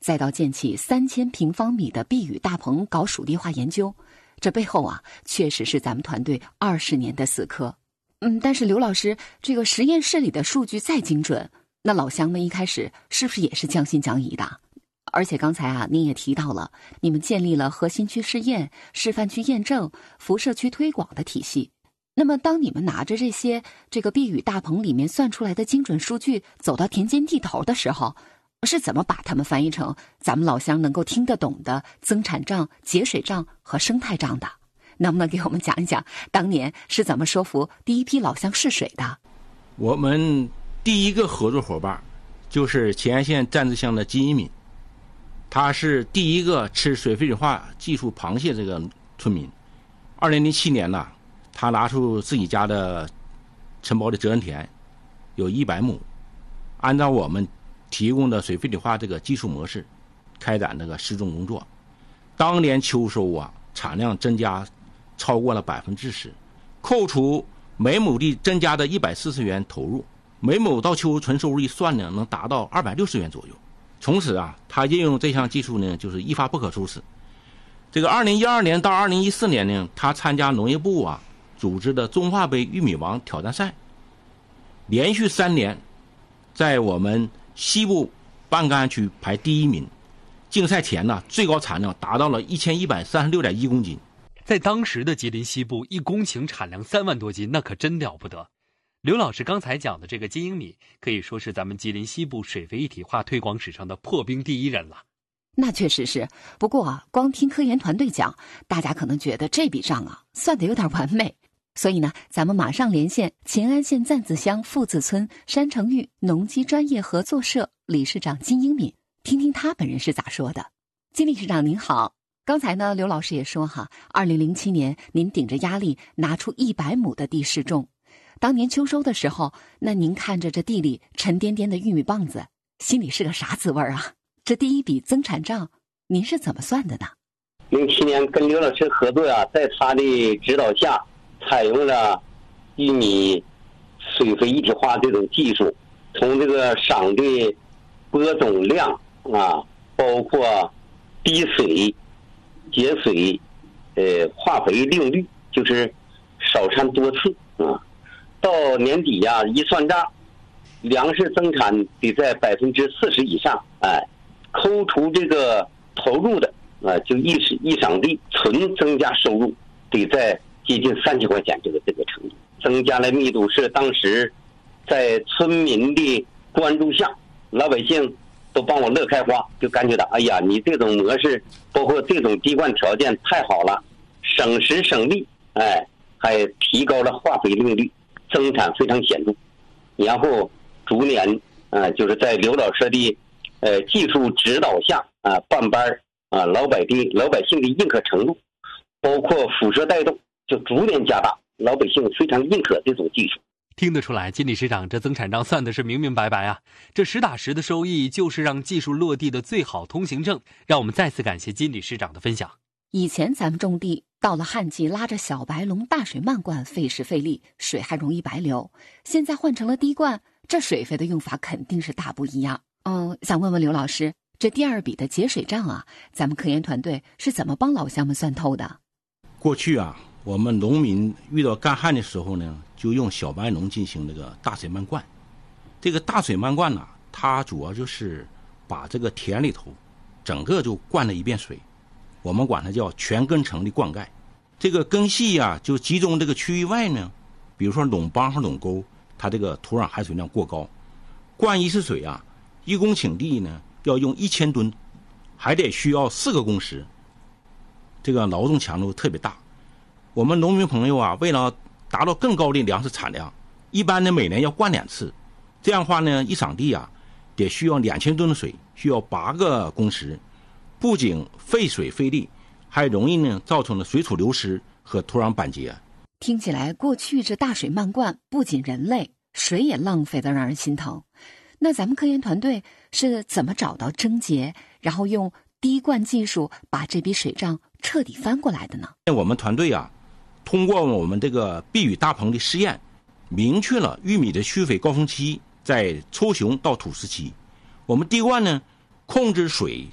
再到建起3000平方米的避雨大棚搞属地化研究，这背后啊，确实是咱们团队20年的死磕。但是刘老师，这个实验室里的数据再精准，那老乡们一开始是不是也是将信将疑的？而且刚才啊，您也提到了，你们建立了核心区试验、示范区验证、辐射区推广的体系。那么当你们拿着这个避雨大棚里面算出来的精准数据走到田间地头的时候，是怎么把它们翻译成咱们老乡能够听得懂的增产账、节水账和生态账的？能不能给我们讲一讲当年是怎么说服第一批老乡试水的？ 我们第一个合作伙伴就是乾安县占子乡的金一敏，他是第一个吃水肥水化技术螃蟹这个村民。2007年呢，他拿出自己家的承包的责任田有100亩，按照我们提供的水肥水化这个技术模式开展这个施种工作。当年秋收啊，产量增加超过了10%，扣除每亩地增加的140元投入，每亩到秋纯收入一算呢，能达到260元左右。从此啊，他应用这项技术呢，就是一发不可收拾。这个2012年到2014年呢，他参加农业部啊组织的中华杯玉米王挑战赛，连续3年在我们西部半干区排第1名。竞赛前呢，最高产量达到了1136.1公斤。 在当时的吉林西部，1公顷产量3万多斤，那可真了不得。刘老师刚才讲的这个金英米，可以说是咱们吉林西部水肥一体化推广史上的破冰第1人了。 那确实是，不过啊，光听科研团队讲，大家可能觉得这笔账啊算得有点完美。所以呢，咱们马上连线乾安县赞子乡富子村山城峪农机专业合作社理事长金英敏，听听他本人是咋说的。金理事长您好，刚才呢刘老师也说哈，2007年您顶着压力拿出100亩的地试种，当年秋收的时候，那您看着这地里沉甸甸的玉米棒子，心里是个啥滋味啊？这第一笔增产账您是怎么算的呢 ？07年跟刘老师合作啊，在他的指导下，采用了玉米水肥一体化这种技术，从这个赏的播种量啊，包括滴水、节水、化肥利用率，就是少产多次啊。到年底呀，一算账，粮食增产得在40%以上，扣除这个投入的就一赏地纯增加收入得在接近30块钱这个程度，增加了密度是当时在村民的关注下，老百姓都帮我乐开花，就感觉到哎呀，你这种模式包括这种滴灌条件太好了，省时省力，还提高了化肥利用率，增产非常显著。然后逐年就是在刘老师的技术指导下办班老百姓的认可程度，包括辐射带动，就逐年加大，老百姓非常认可这种技术。 听得出来，金理事长这增产账算的是明明白白啊！这实打实的收益就是让技术落地的最好通行证。让我们再次感谢金理事长的分享。 以前咱们种地，到了旱季拉着小白龙大水漫灌，费时费力，水还容易白流。现在换成了滴灌，这水费的用法肯定是大不一样。想问问刘老师，这第2笔的节水账啊，咱们科研团队是怎么帮老乡们算透的？ 过去啊，我们农民遇到干旱的时候呢，就用小白龙进行这个大水漫灌。这个大水漫灌呢，它主要就是把这个田里头整个就灌了一遍水，我们管它叫全根层的灌溉。这个根系啊，就集中这个区域外呢，比如说垄帮和垄沟，它这个土壤含水量过高，灌一次水啊，1公顷地呢要用1000吨，还得需要4个工时，这个劳动强度特别大。我们农民朋友啊，为了达到更高的粮食产量，一般呢每年要灌2次，这样的话呢，一场地啊得需要2000吨的水，需要8个工时，不仅费水费力，还容易呢造成了水土流失和土壤板结。 听起来过去这大水漫灌不仅人累，水也浪费得让人心疼。那咱们科研团队是怎么找到症结，然后用滴灌技术把这笔水账彻底翻过来的呢？ 我们团队啊，通过我们这个避雨大棚的试验，明确了玉米的需肥高峰期在抽雄到吐丝期。我们滴灌呢，控制水